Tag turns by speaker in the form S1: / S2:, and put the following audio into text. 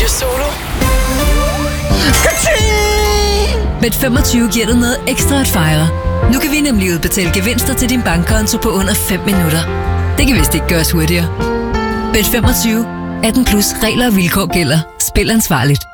S1: Radio Solo.
S2: Bet 25 giver dig noget ekstra at fejre. Nu kan vi nemlig udbetale gevinster til din bankkonto på under 5 minutter. Det kan vist ikke gøres hurtigere. Bet 25. 18 plus regler og vilkår gælder. Spil ansvarligt.